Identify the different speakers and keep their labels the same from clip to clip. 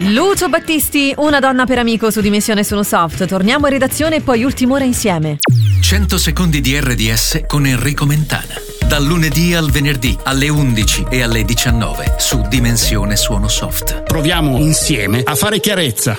Speaker 1: Lucio Battisti, Una donna per amico su Dimensione Sono Soft. Torniamo in redazione e poi ultima ora insieme.
Speaker 2: 100 secondi di RDS con Enrico Mentana. Dal lunedì al venerdì alle 11 e alle 19 su Dimensione Suono Soft.
Speaker 3: Proviamo insieme a fare chiarezza.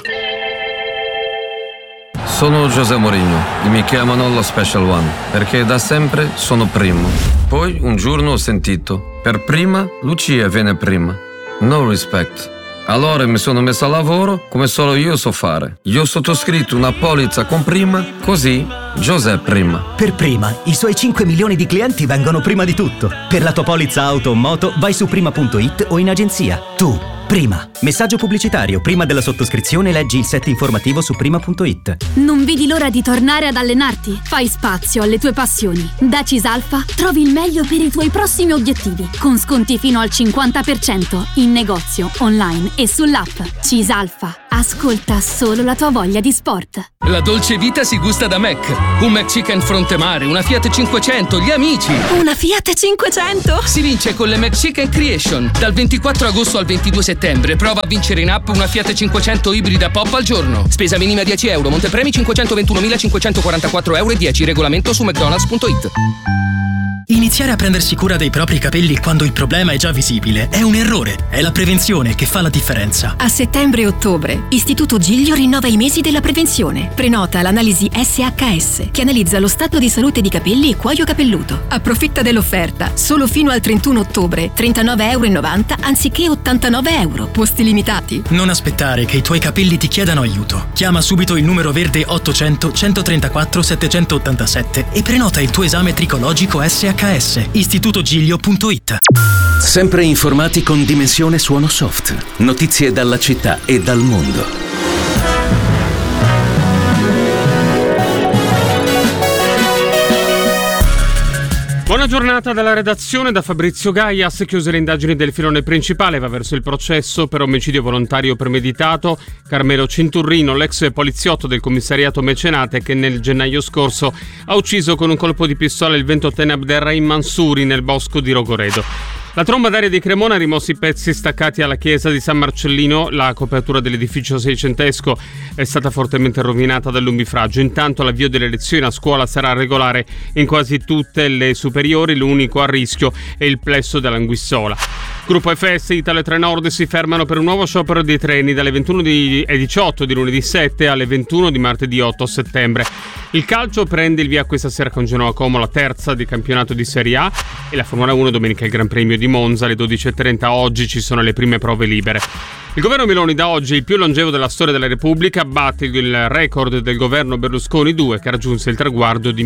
Speaker 4: Sono José Mourinho e mi chiamano lo Special One perché da sempre sono primo. Poi un giorno ho sentito: per prima Lucia viene prima. No respect. Allora mi sono messo a lavoro come solo io so fare. Io ho sottoscritto una polizza con prima, così José prima.
Speaker 5: Per prima, i suoi 5 milioni di clienti vengono prima di tutto. Per la tua polizza auto o moto vai su prima.it o in agenzia. Tu, prima. Messaggio pubblicitario. Prima della sottoscrizione leggi il set informativo su prima.it.
Speaker 6: Non vedi l'ora di tornare ad allenarti? Fai spazio alle tue passioni. Da Cisalfa trovi il meglio per i tuoi prossimi obiettivi, con sconti fino al 50% in negozio, online e sull'app. Cisalfa. Ascolta solo la tua voglia di sport.
Speaker 7: La dolce vita si gusta da Mac. Un McChicken Frontemare, una Fiat 500, gli amici.
Speaker 6: Una Fiat 500?
Speaker 7: Si vince con le McChicken Creation. Dal 24 agosto al 22 settembre prova a vincere in app una Fiat 500 ibrida pop al giorno. Spesa minima 10 euro, montepremi 521.544 euro e 10. Regolamento su mcdonalds.it.
Speaker 8: Iniziare a prendersi cura dei propri capelli quando il problema è già visibile è un errore. È la prevenzione che fa la differenza.
Speaker 9: A settembre e ottobre, Istituto Giglio rinnova i mesi della prevenzione. Prenota l'analisi SHS, che analizza lo stato di salute di capelli e cuoio capelluto. Approfitta dell'offerta. Solo fino al 31 ottobre, €39,90 anziché €89. Posti limitati.
Speaker 8: Non aspettare che i tuoi capelli ti chiedano aiuto. Chiama subito il numero verde 800 134 787 e prenota il tuo esame tricologico SHS. istitutogiglio.it.
Speaker 10: Sempre informati con Dimensione Suono Soft. Notizie dalla città e dal mondo.
Speaker 11: Buona giornata dalla redazione, da Fabrizio Gaias. Chiuse le indagini del filone principale, va verso il processo per omicidio volontario premeditato. Carmelo Cinturrino, l'ex poliziotto del commissariato Mecenate, che nel gennaio scorso ha ucciso con un colpo di pistola il 28enne Abderrahim Mansuri nel bosco di Rogoredo. La tromba d'aria di Cremona ha rimosso i pezzi staccati alla chiesa di San Marcellino. La copertura dell'edificio seicentesco è stata fortemente rovinata dall'umifragio. Intanto l'avvio delle lezioni a scuola sarà regolare in quasi tutte le superiori. L'unico a rischio è il plesso dell'Anguissola. Gruppo FS e Italia Trenord si fermano per un nuovo sciopero dei treni dalle 21:18 di lunedì 7 alle 21 di martedì 8 settembre. Il calcio prende il via questa sera con Genoa Como, la terza di campionato di Serie A, e la Formula 1 domenica il Gran Premio di Monza alle 12:30. Oggi ci sono le prime prove libere. Il governo Meloni da oggi il più longevo della storia della Repubblica, batte il record del governo Berlusconi 2 che raggiunse il traguardo di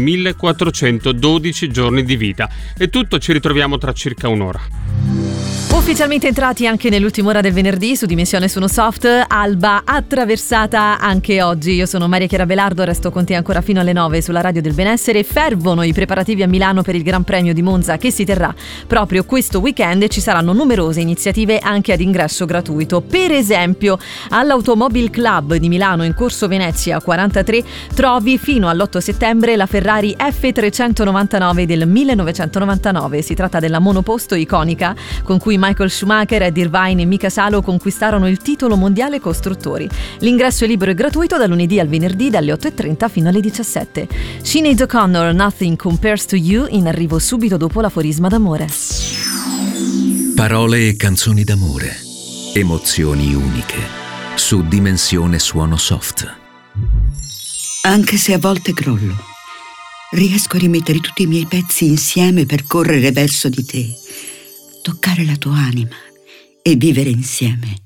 Speaker 11: 1412 giorni di vita. È tutto, ci ritroviamo tra circa un'ora.
Speaker 1: Ufficialmente entrati anche nell'ultima ora del venerdì su Dimensione Sono Soft, alba attraversata anche oggi. Io sono Maria Chiara Belardo, resto con te ancora fino alle 9 sulla Radio del Benessere. Fervono i preparativi a Milano per il Gran Premio di Monza che si terrà proprio questo weekend e ci saranno numerose iniziative anche ad ingresso gratuito. Per esempio, all'Automobile Club di Milano in Corso Venezia 43 trovi fino all'8 settembre la Ferrari F399 del 1999. Si tratta della monoposto iconica con cui Michael Schumacher, Ed Irvine e Mika Salo conquistarono il titolo mondiale costruttori. L'ingresso è libero e gratuito da lunedì al venerdì dalle 8:30 fino alle 17. Sinead O'Connor, Nothing Compares to You, in arrivo subito dopo l'aforisma d'amore.
Speaker 2: Parole e canzoni d'amore. Emozioni uniche. Su Dimensione Suono Soft.
Speaker 12: Anche se a volte crollo, riesco a rimettere tutti i miei pezzi insieme per correre verso di te, toccare la tua anima e vivere insieme